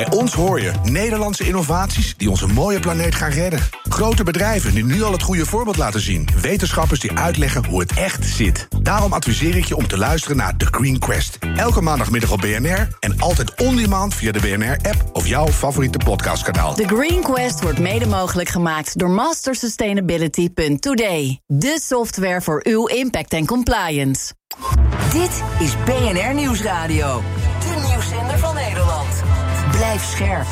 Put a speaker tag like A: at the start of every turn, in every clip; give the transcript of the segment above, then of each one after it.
A: Bij ons hoor je Nederlandse innovaties die onze mooie planeet gaan redden. Grote bedrijven die nu al het goede voorbeeld laten zien. Wetenschappers die uitleggen hoe het echt zit. Daarom adviseer ik je om te luisteren naar The Green Quest. Elke maandagmiddag op BNR en altijd on-demand via de BNR-app of jouw favoriete podcastkanaal.
B: The Green Quest wordt mede mogelijk gemaakt door mastersustainability.today. De software voor uw impact en compliance.
C: Dit is BNR Nieuwsradio. De nieuwszender van Nederland. Blijf scherp.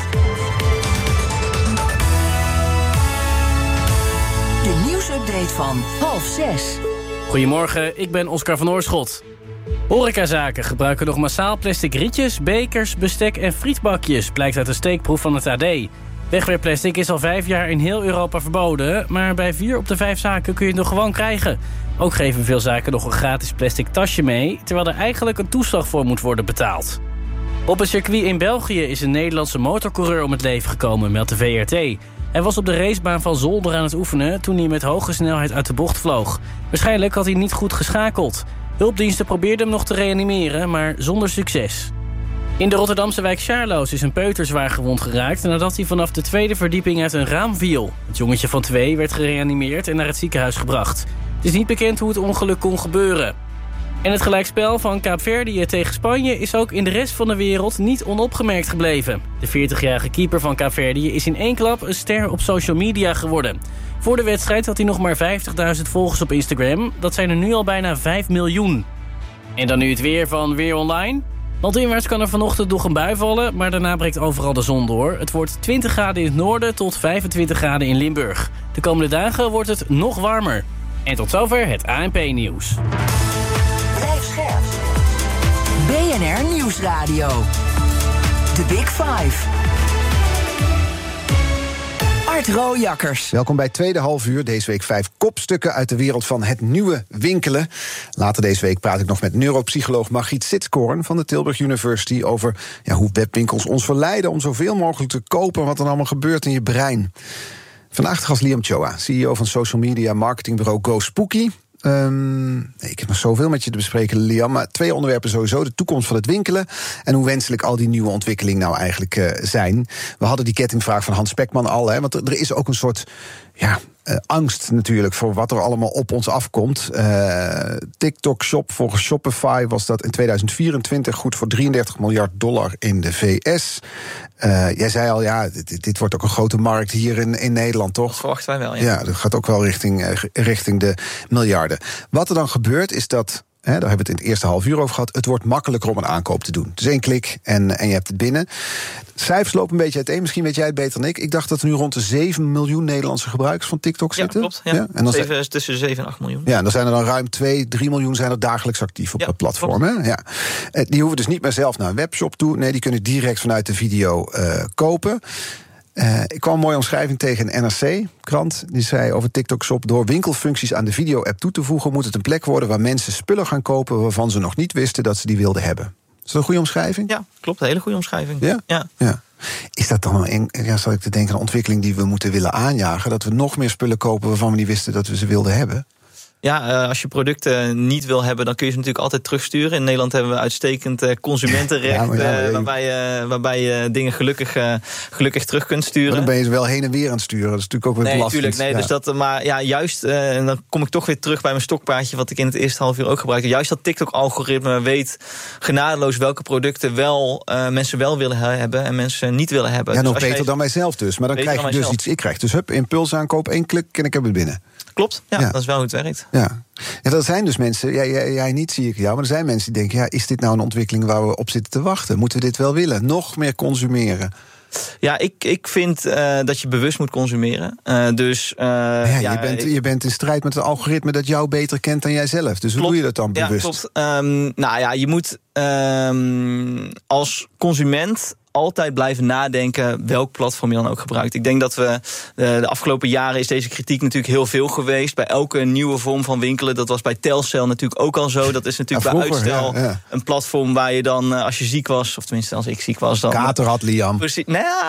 C: De nieuwsupdate van 5:30.
D: Goedemorgen, ik ben Oscar van Oorschot. Horecazaken gebruiken nog massaal plastic rietjes, bekers, bestek en frietbakjes, blijkt uit een steekproef van het AD. Wegwerpplastic is al 5 jaar in heel Europa verboden, maar bij 4 op de 5 zaken kun je het nog gewoon krijgen. Ook geven veel zaken nog een gratis plastic tasje mee, terwijl er eigenlijk een toeslag voor moet worden betaald. Op een circuit in België is een Nederlandse motorcoureur om het leven gekomen, meldt de VRT. Hij was op de racebaan van Zolder aan het oefenen toen hij met hoge snelheid uit de bocht vloog. Waarschijnlijk had hij niet goed geschakeld. Hulpdiensten probeerden hem nog te reanimeren, maar zonder succes. In de Rotterdamse wijk Sjaarloos is een peuter zwaar gewond geraakt nadat hij vanaf de 2e verdieping uit een raam viel. Het jongetje van 2 werd gereanimeerd en naar het ziekenhuis gebracht. Het is niet bekend hoe het ongeluk kon gebeuren. En het gelijkspel van Kaapverdië tegen Spanje is ook in de rest van de wereld niet onopgemerkt gebleven. De 40-jarige keeper van Kaapverdië is in 1 klap een ster op social media geworden. Voor de wedstrijd had hij nog maar 50.000 volgers op Instagram. Dat zijn er nu al bijna 5 miljoen. En dan nu het weer van Weer Online. Landinwaarts kan er vanochtend nog een bui vallen, maar daarna breekt overal de zon door. Het wordt 20 graden in het noorden tot 25 graden in Limburg. De komende dagen wordt het nog warmer. En tot zover het ANP-nieuws.
C: Blijf scherp. BNR Nieuwsradio. The Big Five. Art Rooijakkers.
E: Welkom bij tweede halfuur. Deze week 5 kopstukken uit de wereld van het nieuwe winkelen. Later deze week praat ik nog met neuropsycholoog Margriet Sitskoorn van de Tilburg University over hoe webwinkels ons verleiden om zoveel mogelijk te kopen, wat er allemaal gebeurt in je brein. Vandaag de gast Liam Choa, CEO van social media marketingbureau Go Spooky. Ik heb nog zoveel met je te bespreken, Liam. Maar 2 onderwerpen sowieso. De toekomst van het winkelen en hoe wenselijk al die nieuwe ontwikkelingen nou eigenlijk zijn. We hadden die kettingvraag van Hans Spekman al. Want er is ook een soort angst natuurlijk voor wat er allemaal op ons afkomt. TikTok Shop, volgens Shopify was dat in 2024 goed voor $33 miljard in de VS. Jij zei al, dit wordt ook een grote markt hier in Nederland, toch?
F: Dat verwachten wij wel,
E: Ja, dat gaat ook wel richting de miljarden. Wat er dan gebeurt is dat, daar hebben we het in het eerste half uur over gehad, het wordt makkelijker om een aankoop te doen. Dus 1 klik en je hebt het binnen. Cijfers lopen een beetje uiteen, misschien weet jij het beter dan ik. Ik dacht dat er nu rond de 7 miljoen Nederlandse gebruikers van TikTok zitten.
F: Klopt, ja.
E: En dan
F: tussen 7 en 8 miljoen.
E: Ja, en dan zijn er dan ruim 2-3 miljoen zijn er dagelijks actief op dat platform. Hè? Ja. Die hoeven dus niet meer zelf naar een webshop toe. Nee, die kunnen direct vanuit de video kopen. Ik kwam een mooie omschrijving tegen een NRC-krant. Die zei over TikTok Shop: door winkelfuncties aan de video-app toe te voegen, moet het een plek worden waar mensen spullen gaan kopen waarvan ze nog niet wisten dat ze die wilden hebben. Is dat een goede omschrijving?
F: Ja, klopt. Een hele goede omschrijving.
E: Ja. Is dat dan zal ik te denken, een ontwikkeling die we moeten willen aanjagen? Dat we nog meer spullen kopen waarvan we niet wisten dat we ze wilden hebben?
F: Ja, als je producten niet wil hebben, dan kun je ze natuurlijk altijd terugsturen. In Nederland hebben we uitstekend consumentenrecht, waarbij je dingen gelukkig terug kunt sturen. Maar
E: dan ben je ze wel heen en weer aan het sturen. Dat is natuurlijk ook weer belastend.
F: Dus juist, en dan kom ik toch weer terug bij mijn stokpaardje, wat ik in het eerste half uur ook gebruikte. Juist dat TikTok-algoritme weet genadeloos welke producten mensen wel willen hebben en mensen niet willen hebben.
E: Ja, dus nog beter dan mijzelf dus. Maar dan krijg je dus iets. Ik krijg dus impulsaankoop, 1 klik en ik heb het binnen.
F: Klopt, dat is wel hoe het werkt.
E: Ja, er zijn dus mensen, jij niet zie ik jou, maar er zijn mensen die denken, is dit nou een ontwikkeling waar we op zitten te wachten? Moeten we dit wel willen? Nog meer consumeren?
F: Ja, ik vind dat je bewust moet consumeren.
E: Je bent in strijd met het algoritme dat jou beter kent dan jijzelf. Dus hoe doe je dat dan bewust?
F: Klopt. Je moet als consument altijd blijven nadenken welk platform je dan ook gebruikt. Ik denk dat we de afgelopen jaren is deze kritiek natuurlijk heel veel geweest. Bij elke nieuwe vorm van winkelen. Dat was bij Telcel natuurlijk ook al zo. Dat is natuurlijk bij uitstel een platform waar je dan, als je ziek was, of tenminste als ik ziek was, dan
E: kater had, Liam.
F: Precies.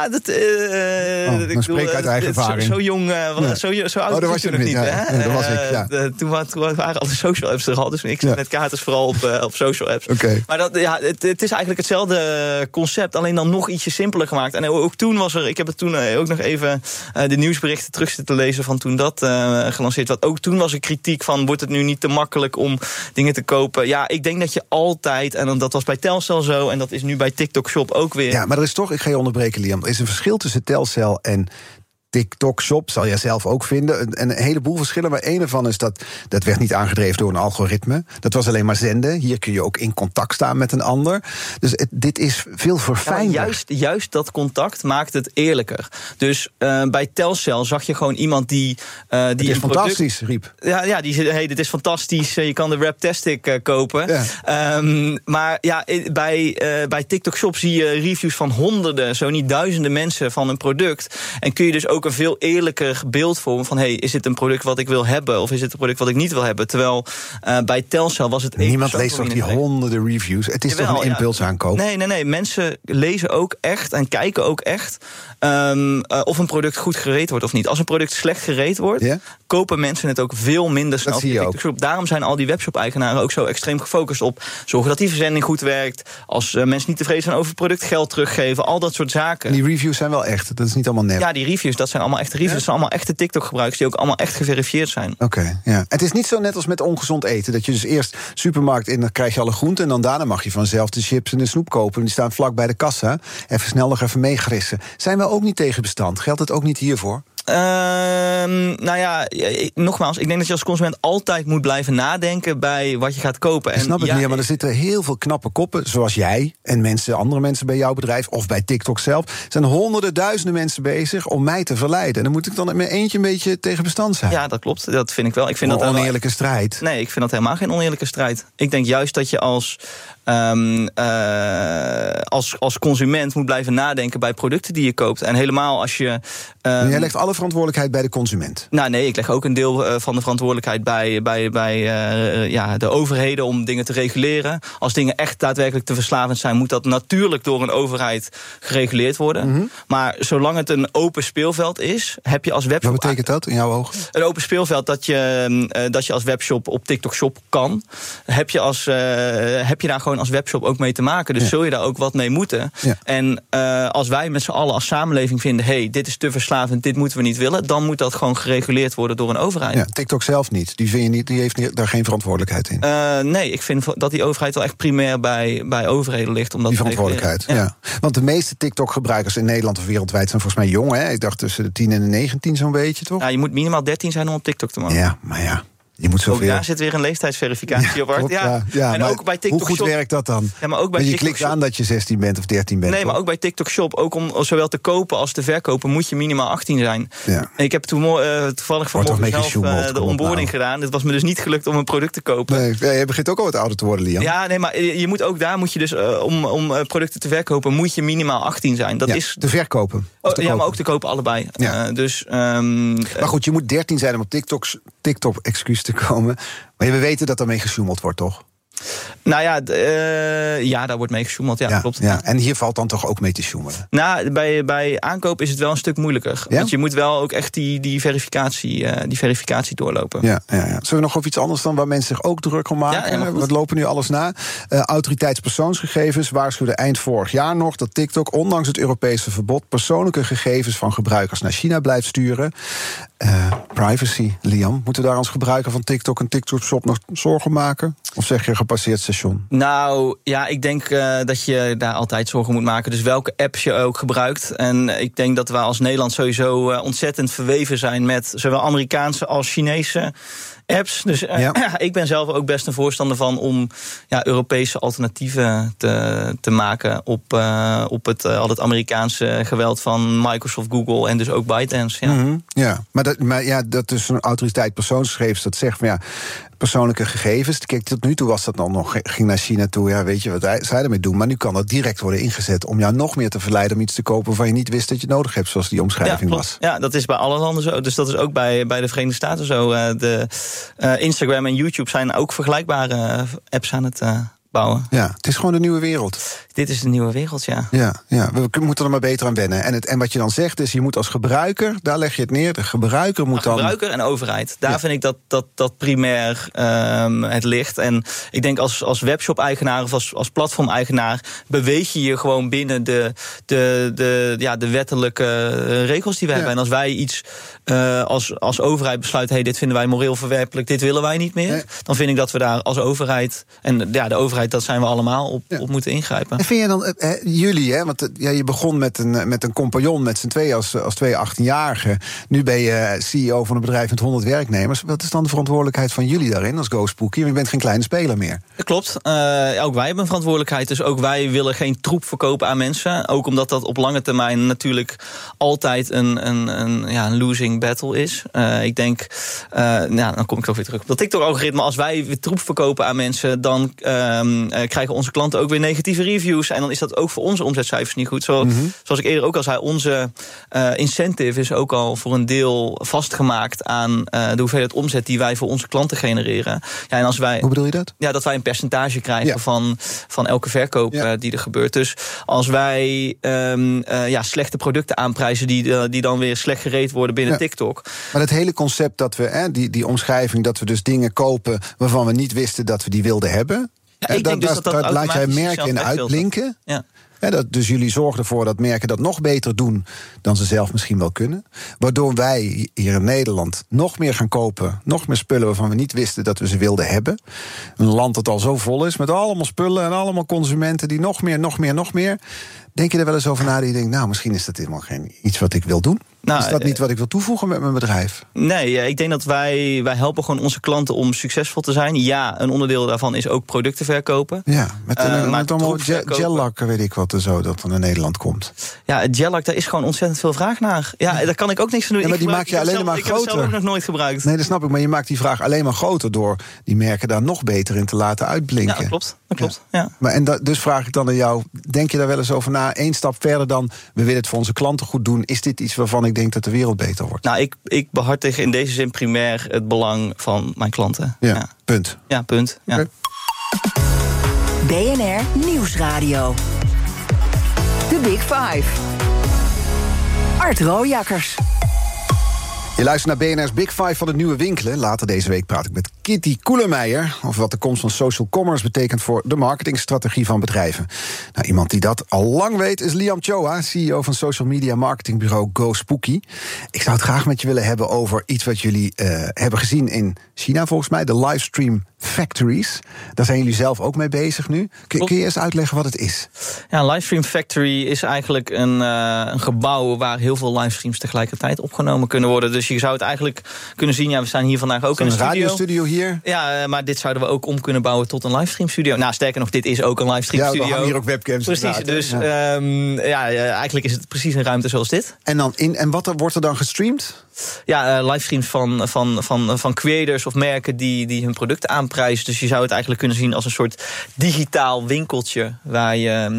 E: Dan spreek ik uit eigen ervaring.
F: Zo jong, zo oud
E: dat was je nog niet. Dat was ik.
F: Toen waren al de social apps er al. Dus ik zit met katers vooral op social apps.
E: Okay.
F: Maar het is eigenlijk hetzelfde concept, alleen dan nog ietsje simpeler gemaakt. En ook toen was ik heb het toen ook nog even de nieuwsberichten terug zitten lezen van toen dat gelanceerd werd. Ook toen was er kritiek van, wordt het nu niet te makkelijk om dingen te kopen? Ja, ik denk dat je altijd, en dat was bij Telcel zo, en dat is nu bij TikTok Shop ook weer.
E: Ja, maar er is toch, ik ga je onderbreken, Liam, er is een verschil tussen Telcel en TikTok Shop, zal jij zelf ook vinden. Een heleboel verschillen, maar één ervan is dat werd niet aangedreven door een algoritme. Dat was alleen maar zenden. Hier kun je ook in contact staan met een ander. Dus dit is veel verfijnder.
F: Ja, juist dat contact maakt het eerlijker. Dus bij Telcel zag je gewoon iemand die
E: het is fantastisch, riep.
F: Ja, die zei, hey, dit is fantastisch, je kan de Raptastic kopen. Ja. Maar ja, bij TikTok Shop zie je reviews van honderden, zo niet duizenden mensen van een product. En kun je dus ook een veel eerlijker beeld vormen van, hey, is dit een product wat ik wil hebben of is dit een product wat ik niet wil hebben? Terwijl bij Telcel was het...
E: Niemand leest toch die honderden reviews? Het is toch een impulsaankoop?
F: Nee. Mensen lezen ook echt en kijken ook echt of een product goed gereed wordt of niet. Als een product slecht gereed wordt, kopen mensen het ook veel minder snel.
E: Dat zie je ook.
F: Daarom zijn al die webshop-eigenaren ook zo extreem gefocust op zorgen dat die verzending goed werkt. Als mensen niet tevreden zijn over het product, geld teruggeven, al dat soort zaken.
E: En die reviews zijn wel echt, dat is niet allemaal nep.
F: Ja, die reviews, dat zijn allemaal echte reviews. Dat zijn allemaal echte TikTok-gebruikers die ook allemaal echt geverifieerd zijn.
E: Oké, ja. Het is niet zo net als met ongezond eten, dat je dus eerst supermarkt in, dan krijg je alle groenten en dan daarna mag je vanzelf de chips en de snoep kopen. En die staan vlak bij de kassa. Even snel nog even meegrissen. Zijn we ook niet tegen bestand? Geldt het ook niet hiervoor?
F: Nogmaals, ik denk dat je als consument altijd moet blijven nadenken bij wat je gaat kopen.
E: Ik snap het niet, maar er zitten heel veel knappe koppen, zoals jij en andere mensen bij jouw bedrijf of bij TikTok zelf. Er zijn honderden, duizenden mensen bezig om mij te verleiden. En dan moet ik dan in mijn eentje een beetje tegen bestand zijn.
F: Ja, dat klopt. Dat vind ik wel. Ik vind
E: dat een oneerlijke strijd.
F: Nee, ik vind dat helemaal geen oneerlijke strijd. Ik denk juist dat je als consument moet blijven nadenken bij producten die je koopt. En helemaal als je...
E: jij legt alle verantwoordelijkheid bij de consument.
F: Nou nee, ik leg ook een deel van de verantwoordelijkheid bij de overheden om dingen te reguleren. Als dingen echt daadwerkelijk te verslavend zijn, moet dat natuurlijk door een overheid gereguleerd worden. Mm-hmm. Maar zolang het een open speelveld is, heb je als webshop...
E: Wat betekent dat in jouw ogen?
F: Een open speelveld dat je als webshop op TikTok Shop kan. Heb je daar gewoon als webshop ook mee te maken. Dus zul je daar ook wat mee moeten. Ja. En als wij met z'n allen als samenleving vinden, hey, dit is te verslavend, dit moeten we niet willen, dan moet dat gewoon gereguleerd worden door een overheid.
E: Ja, TikTok zelf niet. Die vind je niet, die heeft daar geen verantwoordelijkheid in.
F: Nee, ik vind dat die overheid wel echt primair bij overheden ligt. Om dat
E: die verantwoordelijkheid, ja. Want de meeste TikTok-gebruikers in Nederland of wereldwijd zijn volgens mij jong, hè? Ik dacht tussen de 10 en de 19 zo'n beetje, toch?
F: Ja, je moet minimaal 13 zijn om op TikTok te maken.
E: Ja, maar ja. Je moet zoveel...
F: Ook daar zit weer een leeftijdsverificatie op.
E: Ja,
F: en ook bij TikTok
E: hoe goed
F: Shop...
E: werkt dat dan?
F: Ja, maar ook bij
E: je
F: TikTok
E: klikt
F: Shop...
E: aan dat je 16 bent of 13 bent.
F: Nee, maar ook bij TikTok Shop, ook om zowel te kopen als te verkopen, moet je minimaal 18 zijn. Ja. En ik heb toevallig vanmorgen zelf de onboarding gedaan. Het was me dus niet gelukt om een product te kopen.
E: Nee, je begint ook al wat ouder te worden, Liam.
F: Ja, nee, maar je moet ook daar moet je dus om producten te verkopen, moet je minimaal 18 zijn. Dat is
E: te verkopen.
F: Maar ook te kopen allebei. Ja.
E: Maar goed, je moet 13 zijn om op TikTok excuus te komen. Maar we weten dat daarmee gesjoemeld wordt, toch?
F: Nou ja, daar wordt mee gesjoemeld, ja, klopt.
E: Ja. En hier valt dan toch ook mee te sjoemelen?
F: Nou, bij aankoop is het wel een stuk moeilijker. Ja? Want je moet wel ook echt die verificatie doorlopen.
E: Ja. Zullen we nog over iets anders dan waar mensen zich ook druk om maken? Ja, we lopen nu alles na. Autoriteitspersoonsgegevens waarschuwde eind vorig jaar nog dat TikTok, ondanks het Europese verbod, persoonlijke gegevens van gebruikers naar China blijft sturen. Privacy, Liam. Moeten we daar als gebruiker van TikTok en TikTok Shop nog zorgen maken? Of zeg je gepasseerd station?
F: Nou, ja, ik denk dat je daar altijd zorgen moet maken. Dus welke apps je ook gebruikt. En ik denk dat we als Nederland sowieso ontzettend verweven zijn met zowel Amerikaanse als Chinese apps. Dus ik ben zelf ook best een voorstander van om Europese alternatieven te maken op al het Amerikaanse geweld van Microsoft, Google en dus ook ByteDance. Ja,
E: ja. Maar dat is een autoriteit persoonsgegevens dat zegt van persoonlijke gegevens. Kijk, tot nu toe was dat nog, ging naar China toe. Ja, weet je wat zij ermee doen? Maar nu kan dat direct worden ingezet om jou nog meer te verleiden om iets te kopen waarvan je niet wist dat je het nodig hebt, zoals die omschrijving was.
F: Ja, dat is bij alle landen zo. Dus dat is ook bij de Verenigde Staten zo. De Instagram en YouTube zijn ook vergelijkbare apps aan het bouwen.
E: Ja, het is gewoon de nieuwe wereld.
F: Dit is de nieuwe wereld, ja.
E: Ja, we moeten er maar beter aan wennen. En wat je dan zegt is, je moet als gebruiker, daar leg je het neer, de gebruiker moet dan...
F: Gebruiker en overheid. Daar vind ik dat primair het ligt. En ik denk als webshop-eigenaar of als platform-eigenaar beweeg je gewoon binnen de wettelijke regels die we hebben. En als wij iets als overheid besluiten, dit vinden wij moreel verwerpelijk, dit willen wij niet meer, dan vind ik dat we daar als overheid, en de overheid, dat zijn we allemaal, op moeten ingrijpen.
E: En vind je dan, jullie, want je begon met een compagnon met z'n tweeën als 2 18-jarigen. Nu ben je CEO van een bedrijf met 100 werknemers. Wat is dan de verantwoordelijkheid van jullie daarin als GoSpooky? Want je bent geen kleine speler meer. Dat
F: klopt. Ook wij hebben een verantwoordelijkheid. Dus ook wij willen geen troep verkopen aan mensen. Ook omdat dat op lange termijn natuurlijk altijd een losing battle is. Ik denk, dan kom ik toch weer terug op dat TikTok-algoritme. Als wij weer troep verkopen aan mensen, dan krijgen onze klanten ook weer negatieve reviews. En dan is dat ook voor onze omzetcijfers niet goed. Zoals ik eerder ook al zei, onze incentive is ook al voor een deel vastgemaakt aan de hoeveelheid omzet die wij voor onze klanten genereren. Ja, en als wij,
E: hoe bedoel je dat?
F: Ja, dat wij een percentage krijgen van elke verkoop die er gebeurt. Dus als wij slechte producten aanprijzen die dan weer slecht gereed worden binnen TikTok.
E: Maar het hele concept dat we, die omschrijving, dat we dus dingen kopen waarvan we niet wisten dat we die wilden hebben.
F: Ja, ik denk dus dat
E: laat jij merken in uitblinken.
F: Ja.
E: Dus jullie zorgen ervoor dat merken dat nog beter doen dan ze zelf misschien wel kunnen. Waardoor wij hier in Nederland nog meer gaan kopen, nog meer spullen waarvan we niet wisten dat we ze wilden hebben. Een land dat al zo vol is met allemaal spullen en allemaal consumenten die nog meer. Denk je er wel eens over na dat je denkt, misschien is dat helemaal geen iets wat ik wil doen? Is dat niet wat ik wil toevoegen met mijn bedrijf?
F: Nee, ik denk dat wij helpen gewoon onze klanten om succesvol te zijn. Ja, een onderdeel daarvan is ook producten verkopen.
E: Ja, met allemaal gel-lak, weet ik wat, zo dat van Nederland komt.
F: Ja, het gel-lak, daar is gewoon ontzettend veel vraag naar. Ja, daar kan ik ook niks van doen.
E: Ja, maar die maak je alleen maar groter. Ik heb het
F: zelf ook nog nooit gebruikt.
E: Nee, dat snap ik, maar je maakt die vraag alleen maar groter door die merken daar nog beter in te laten uitblinken.
F: Ja, dat klopt. Ja.
E: Maar dus vraag ik dan aan jou, denk je daar wel eens over na? 1 stap verder dan, we willen het voor onze klanten goed doen. Is dit iets waarvan ik denk dat de wereld beter wordt?
F: Nou, ik behartig in deze zin primair het belang van mijn klanten.
E: Ja, punt.
F: Ja, punt. Ja.
E: Okay.
C: BNR Nieuwsradio. The Big Five. Art Rooijakkers.
E: Je luistert naar BNR's Big Five van het nieuwe winkelen. Later deze week praat ik met Kitty Koelemeijer over wat de komst van social commerce betekent voor de marketingstrategie van bedrijven. Nou, iemand die dat al lang weet is Liam Choa, CEO van social media marketingbureau GoSpooky. Ik zou het graag met je willen hebben over iets wat jullie hebben gezien in China, volgens mij, de livestream factories. Daar zijn jullie zelf ook mee bezig nu. Kun je eens uitleggen wat het is?
F: Ja, een livestream factory is eigenlijk een gebouw waar heel veel livestreams tegelijkertijd opgenomen kunnen worden. Dus je zou het eigenlijk kunnen zien, we staan hier vandaag ook in een
E: radiostudio hier.
F: Ja, maar dit zouden we ook om kunnen bouwen tot een livestream studio. Nou, sterker nog, dit is ook een livestream studio.
E: Ja, we hangen hier ook webcams.
F: Precies, dus eigenlijk is het precies een ruimte zoals dit.
E: En wat wordt er dan gestreamd?
F: Ja, livestreams van creators of merken die hun producten aanprijzen. Dus je zou het eigenlijk kunnen zien als een soort digitaal winkeltje waar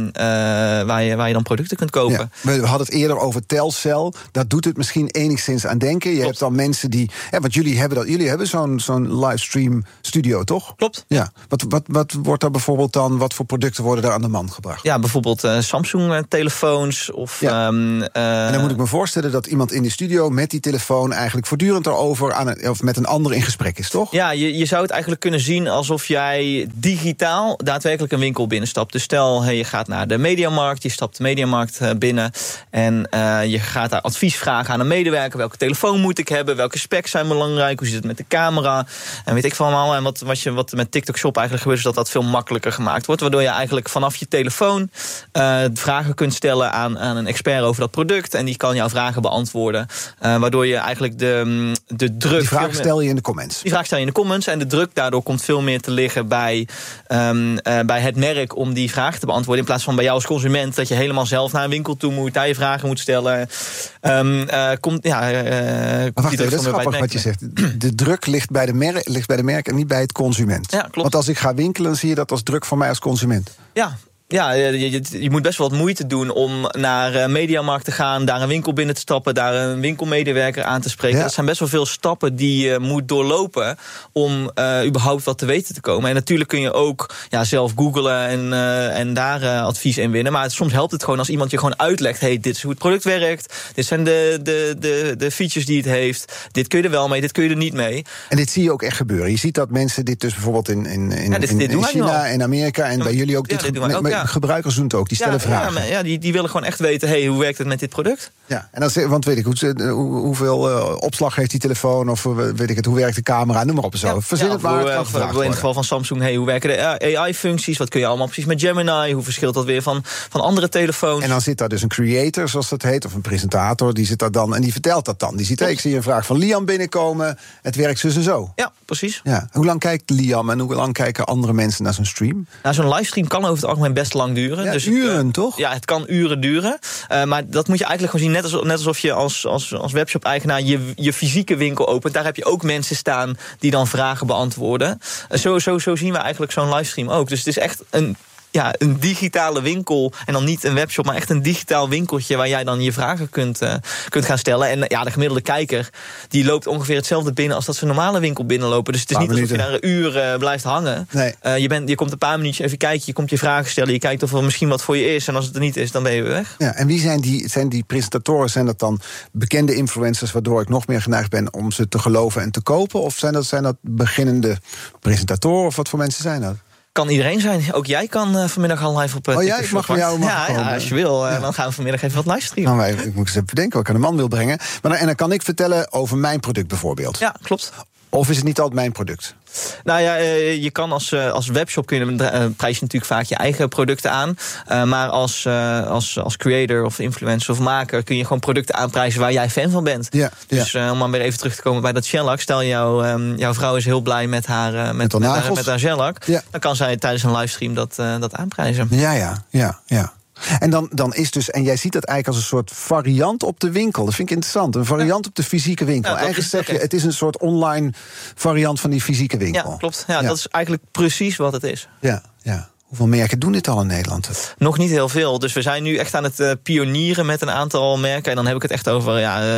F: je dan producten kunt kopen.
E: Ja, we hadden het eerder over Telcel. Daar doet het misschien enigszins aan denken. Je hebt dan mensen die... want jullie hebben zo'n livestream studio, toch?
F: Klopt.
E: Ja. Wat wordt daar bijvoorbeeld dan... Wat voor producten worden daar aan de man gebracht?
F: Ja, bijvoorbeeld Samsung-telefoons of...
E: En dan moet ik me voorstellen dat iemand in die studio met die telefoon eigenlijk voortdurend erover of met een ander in gesprek is, toch?
F: Ja, je zou het eigenlijk kunnen zien alsof jij digitaal daadwerkelijk een winkel binnenstapt. Dus stel, je gaat naar de Mediamarkt, je stapt de Mediamarkt binnen en je gaat daar advies vragen aan een medewerker. Welke telefoon moet ik hebben? Welke specs zijn belangrijk? Hoe zit het met de camera? En weet ik van allemaal. En wat met TikTok Shop eigenlijk gebeurt, is dat veel makkelijker gemaakt wordt. Waardoor je eigenlijk vanaf je telefoon vragen kunt stellen aan een expert over dat product. En die kan jouw vragen beantwoorden. Waardoor je eigenlijk de druk...
E: Die vraag stel je in de comments.
F: Die vraag stel je in de comments. En de druk daardoor komt veel meer te liggen bij het merk om die vraag te beantwoorden. In plaats van bij jou als consument dat je helemaal zelf naar een winkel toe moet, daar je vragen moet stellen.
E: Maar wacht even, dat is grappig wat je zegt. De druk ligt bij de merk en niet bij het consument.
F: Ja, klopt.
E: Want als ik ga winkelen, zie je dat als druk voor mij als consument.
F: Ja. Ja, je moet best wel wat moeite doen om naar Mediamarkt te gaan, daar een winkel binnen te stappen, daar een winkelmedewerker aan te spreken. Ja. Dat zijn best wel veel stappen die je moet doorlopen om überhaupt wat te weten te komen. En natuurlijk kun je ook zelf googlen en daar advies in winnen. Maar soms helpt het gewoon als iemand je gewoon uitlegt, hey, dit is hoe het product werkt, dit zijn de features die het heeft, dit kun je er wel mee, dit kun je er niet mee.
E: En dit zie je ook echt gebeuren. Je ziet dat mensen dit dus bijvoorbeeld in China en Amerika en bij jullie ook.
F: Dit doen wij ook,
E: gebruikers doen het ook, die stellen vragen.
F: Ja, die willen gewoon echt weten, hey, hoe werkt het met dit product?
E: Ja, en dan, want weet ik, hoeveel opslag heeft die telefoon, of weet ik het, hoe werkt de camera, noem maar op en zo.
F: Ja,
E: Verzin het maar.
F: In het geval van Samsung, hey, hoe werken de AI-functies? Wat kun je allemaal precies met Gemini? Hoe verschilt dat weer van andere telefoons?
E: En dan zit daar dus een creator, zoals dat heet, of een presentator, die zit daar dan en die vertelt dat dan. Die ziet, ik zie een vraag van Liam binnenkomen, het werkt zo en zo.
F: Ja, precies.
E: Ja. Hoe lang kijkt Liam en hoe lang kijken andere mensen naar zo'n stream?
F: Nou, zo'n livestream kan over het algemeen best lang duren.
E: Ja,
F: dus
E: uren, toch?
F: Ja, het kan uren duren. Maar dat moet je eigenlijk gewoon zien, net alsof je als webshop-eigenaar je fysieke winkel opent. Daar heb je ook mensen staan die dan vragen beantwoorden. Zo zien we eigenlijk zo'n livestream ook. Dus het is echt een digitale winkel. En dan niet een webshop, maar echt een digitaal winkeltje waar jij dan je vragen kunt gaan stellen. En de gemiddelde kijker, die loopt ongeveer hetzelfde binnen als dat ze een normale winkel binnenlopen. Dus het is niet alsof je daar een uur blijft hangen. Nee. Je komt een paar minuutjes even kijken, je komt je vragen stellen, je kijkt of er misschien wat voor je is. En als het er niet is, dan ben je weer weg.
E: Ja, en wie zijn die presentatoren? Zijn dat dan bekende influencers, waardoor ik nog meer geneigd ben om ze te geloven en te kopen? Of zijn dat beginnende presentatoren? Of wat voor mensen zijn dat?
F: Kan iedereen zijn. Ook jij kan vanmiddag al live op TikTok.
E: Ik mag van jou
F: komen. Als je wil. Dan gaan we vanmiddag even wat livestreamen.
E: Nou, ik moet eens even bedenken wat ik aan de man wil brengen. En dan kan ik vertellen over mijn product bijvoorbeeld.
F: Ja, klopt.
E: Of is het niet altijd mijn product?
F: Nou ja, je kan als webshop prijs je natuurlijk vaak je eigen producten aan. Maar als creator of influencer of maker kun je gewoon producten aanprijzen waar jij fan van bent. Ja, dus om maar weer even terug te komen bij dat shellac. Stel jouw vrouw is heel blij met haar shellac. Ja. Dan kan zij tijdens een livestream dat aanprijzen.
E: Ja. En dan is dus, en jij ziet dat eigenlijk als een soort variant op de winkel. Dat vind ik interessant. Een variant op de fysieke winkel. Ja, eigenlijk zeg je, het is een soort online variant van die fysieke winkel.
F: Ja, klopt. Ja. Dat is eigenlijk precies wat het is.
E: Ja. Hoeveel merken doen dit al in Nederland?
F: Nog niet heel veel. Dus we zijn nu echt aan het pionieren met een aantal merken. En dan heb ik het echt over...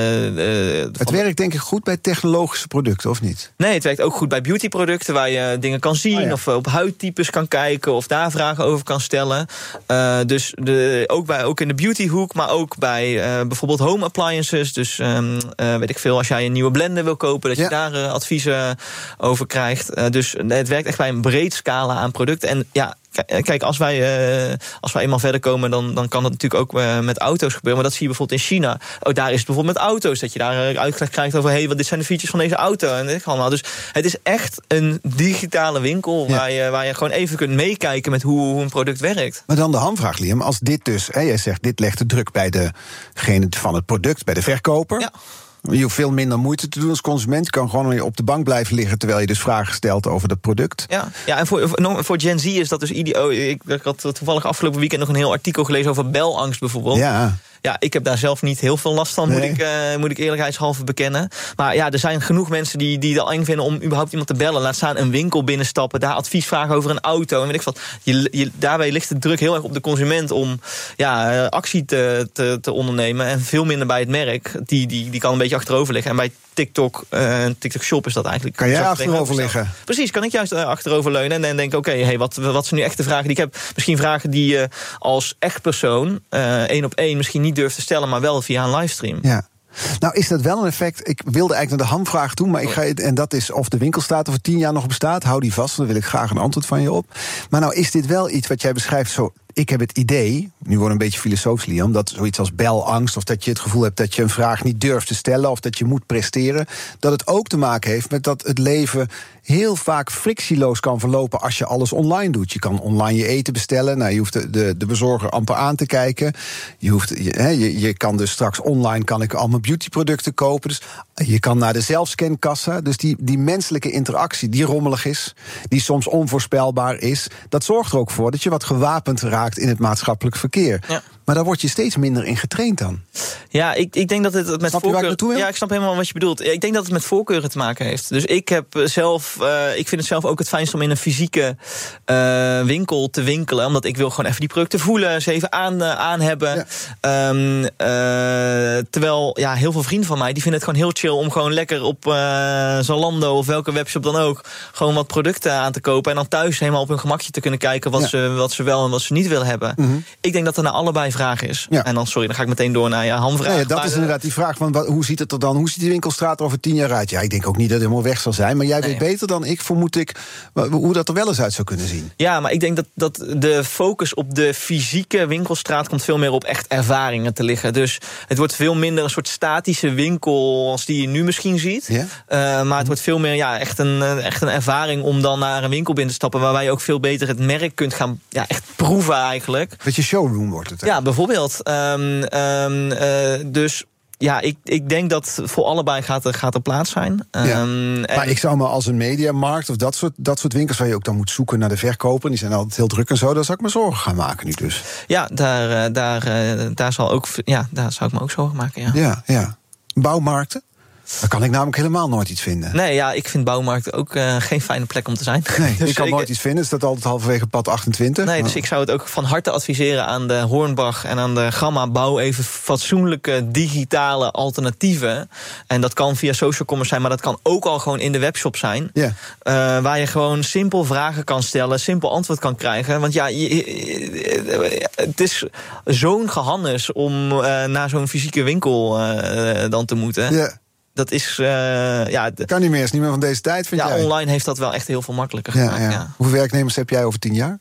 E: het werkt denk ik goed bij technologische producten, of niet?
F: Nee, het werkt ook goed bij beautyproducten, waar je dingen kan zien. Of op huidtypes kan kijken. Of daar vragen over kan stellen. Dus ook in de beautyhoek. Maar ook bij bijvoorbeeld home appliances. Dus weet ik veel, als jij een nieuwe blender wil kopen, dat je daar adviezen over krijgt. Dus het werkt echt bij een breed scala aan producten. En kijk, als wij eenmaal verder komen, dan kan dat natuurlijk ook met auto's gebeuren. Maar dat zie je bijvoorbeeld in China. Daar is het bijvoorbeeld met auto's, dat je daar uitleg krijgt over, wat dit zijn de features van deze auto en dit allemaal. Dus het is echt een digitale winkel waar je gewoon even kunt meekijken met hoe een product werkt.
E: Maar dan de hamvraag, Liam, als dit dus, jij zegt, dit legt de druk bij degene van het product, bij de verkoper. Ja. Je hoeft veel minder moeite te doen als consument. Je kan gewoon op de bank blijven liggen terwijl je dus vragen stelt over het product.
F: Ja, en voor Gen Z is dat dus ideaal. Ik had toevallig afgelopen weekend nog een heel artikel gelezen over belangst bijvoorbeeld. Ja, ik heb daar zelf niet heel veel last van, moet ik eerlijkheidshalve bekennen. Maar er zijn genoeg mensen die het eng vinden om überhaupt iemand te bellen. Laat staan een winkel binnenstappen, daar advies vragen over een auto. En weet ik wat. Daarbij ligt de druk heel erg op de consument om actie te ondernemen. En veel minder bij het merk. Die kan een beetje achterover liggen. En bij TikTok Shop is dat eigenlijk...
E: Kan jij achterover liggen?
F: Precies, kan ik juist achterover leunen en denken, oké, wat zijn nu echt de vragen die ik heb? Misschien vragen die je als echt persoon 1 op 1 misschien niet durft te stellen, maar wel via een livestream.
E: Ja. Nou, is dat wel een effect? Ik wilde eigenlijk naar de hamvraag toe, maar en dat is of de winkel staat over 10 jaar nog bestaat. Hou die vast, dan wil ik graag een antwoord van je op. Maar nou is dit wel iets wat jij beschrijft zo... Ik heb het idee, nu wordt een beetje filosofisch, Liam, dat zoiets als belangst, of dat je het gevoel hebt dat je een vraag niet durft te stellen, of dat je moet presteren, dat het ook te maken heeft met dat het leven heel vaak frictieloos kan verlopen als je alles online doet. Je kan online je eten bestellen, nou, je hoeft de bezorger amper aan te kijken. Je kan dus straks online kan ik allemaal beautyproducten kopen. Dus je kan naar de zelfscankassa. Dus die menselijke interactie die rommelig is, die soms onvoorspelbaar is, dat zorgt er ook voor dat je wat gewapend raakt geraakt in het maatschappelijk verkeer. Ja. Maar daar word je steeds minder in getraind dan.
F: Ja, ik denk dat het met voorkeur...
E: Ja,
F: ik snap helemaal wat je bedoelt. Ik denk dat het met voorkeuren te maken heeft. Dus ik vind het zelf ook het fijnst om in een fysieke winkel te winkelen. Omdat ik wil gewoon even die producten voelen, ze even aan hebben. Ja. Terwijl heel veel vrienden van mij, die vinden het gewoon heel chill om gewoon lekker op Zalando of welke webshop dan ook gewoon wat producten aan te kopen. En dan thuis helemaal op hun gemakje te kunnen kijken wat ze wel en wat ze niet willen hebben. Mm-hmm. Ik denk dat er naar allebei vraag is. Ja. En dan ga ik meteen door naar je hamvraag.
E: Nee, dat is inderdaad die vraag van hoe ziet het er dan? Hoe ziet die winkelstraat er over 10 jaar uit? Ja, ik denk ook niet dat het helemaal weg zal zijn. Maar jij weet beter dan ik, vermoed ik, hoe dat er wel eens uit zou kunnen zien.
F: Ja, maar ik denk dat de focus op de fysieke winkelstraat komt veel meer op echt ervaringen te liggen. Dus het wordt veel minder een soort statische winkel als die je nu misschien ziet. Ja? Maar het wordt veel meer echt een ervaring om dan naar een winkel binnen te stappen, waarbij je ook veel beter het merk kunt gaan echt proeven eigenlijk.
E: Dat je showroom wordt het. Hè?
F: Ja, bijvoorbeeld. Dus ja, ik denk dat voor allebei gaat er plaats zijn.
E: Maar ik zou maar als een mediamarkt of dat soort winkels waar je ook dan moet zoeken naar de verkoper, die zijn altijd heel druk en zo, daar zou ik me zorgen gaan maken nu dus.
F: Ja, daar zou ik me ook zorgen maken, ja.
E: Ja. Bouwmarkten? Daar kan ik namelijk helemaal nooit iets vinden.
F: Nee, ik vind bouwmarkten ook geen fijne plek om te zijn.
E: Nee, dus ik kan nooit iets vinden. Het staat altijd halverwege pad 28.
F: Nee, dus ik zou het ook van harte adviseren aan de Hornbach en aan de Gamma. Bouw even fatsoenlijke digitale alternatieven. En dat kan via social commerce zijn, maar dat kan ook al gewoon in de webshop zijn. Yeah. Waar je gewoon simpel vragen kan stellen, simpel antwoord kan krijgen. Want het is zo'n gehannes om naar zo'n fysieke winkel dan te moeten.
E: Yeah.
F: Dat is...
E: kan niet meer, is niet meer van deze tijd, vind jij?
F: Online heeft dat wel echt heel veel makkelijker gemaakt. Ja.
E: Hoeveel werknemers heb jij over 10 jaar?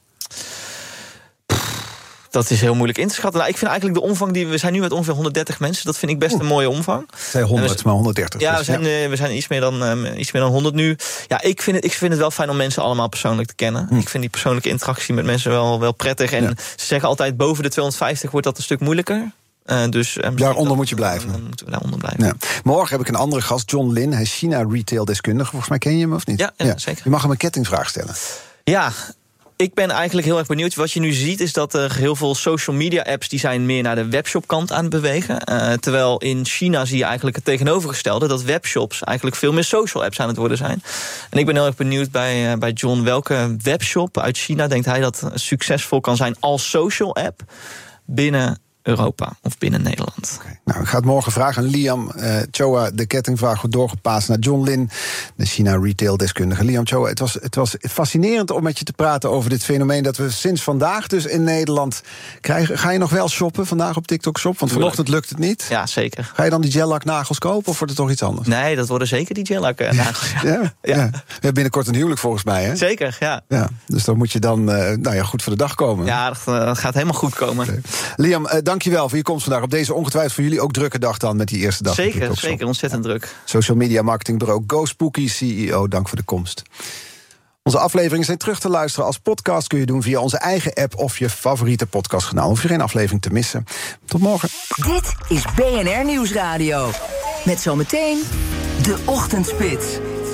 F: Dat is heel moeilijk in te schatten. Ik vind eigenlijk de omvang we zijn nu met ongeveer 130 mensen. Dat vind ik best een mooie omvang.
E: Zij 100, maar 130.
F: Ja, we zijn iets meer dan 100 nu. Ja, ik vind het wel fijn om mensen allemaal persoonlijk te kennen. Ik vind die persoonlijke interactie met mensen wel prettig. En ze zeggen altijd, boven de 250 wordt dat een stuk moeilijker. Dus
E: daaronder moet je blijven.
F: Dan moeten we daaronder blijven.
E: Ja. Morgen heb ik een andere gast, John Lin. Hij is China-retail-deskundige. Volgens mij ken je hem, of niet?
F: Ja, zeker.
E: Je mag hem een kettingvraag stellen.
F: Ja, ik ben eigenlijk heel erg benieuwd. Wat je nu ziet is dat er heel veel social media apps die zijn meer naar de webshopkant aan het bewegen. Terwijl in China zie je eigenlijk het tegenovergestelde. Dat webshops eigenlijk veel meer social apps aan het worden zijn. En ik ben heel erg benieuwd bij John, welke webshop uit China denkt hij dat succesvol kan zijn als social app binnen Europa of binnen Nederland.
E: Okay. Nou, ik ga het morgen vragen aan Liam Choa. De kettingvraag wordt doorgepaast naar John Lin, de China-retail-deskundige. Liam Choa, het was fascinerend om met je te praten over dit fenomeen dat we sinds vandaag dus in Nederland krijgen. Ga je nog wel shoppen vandaag op TikTok Shop? Want vanochtend lukt het niet.
F: Ja, zeker.
E: Ga je dan die gel-lak-nagels kopen of wordt het toch iets anders?
F: Nee, dat worden zeker die gel-lak-nagels.
E: Ja. We hebben binnenkort een huwelijk volgens mij, hè?
F: Zeker, ja.
E: Dus dan moet je dan goed voor de dag komen.
F: Ja, dat gaat helemaal goed komen.
E: Okay. Liam, dankjewel voor je komst vandaag op deze ongetwijfeld voor jullie ook drukke dag dan met die eerste dag.
F: Zeker, ontzettend druk.
E: Social media marketingbureau Go Spooky CEO, dank voor de komst. Onze afleveringen zijn terug te luisteren als podcast. Kun je doen via onze eigen app of je favoriete podcastkanaal. Hoef je geen aflevering te missen. Tot morgen.
C: Dit is BNR Nieuwsradio. Met zometeen de Ochtendspits.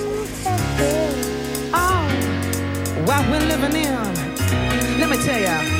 G: Oh, what we're living in. Let me tell you.